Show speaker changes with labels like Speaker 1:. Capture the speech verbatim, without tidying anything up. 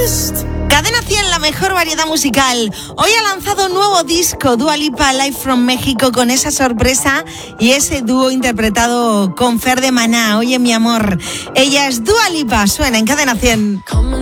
Speaker 1: Cadena cien, la mejor variedad musical. Hoy ha lanzado un nuevo disco, Dua Lipa Live from México, con esa sorpresa y ese dúo interpretado con Fer de Maná. Oye, mi amor, ella es Dua Lipa, suena en Cadena cien.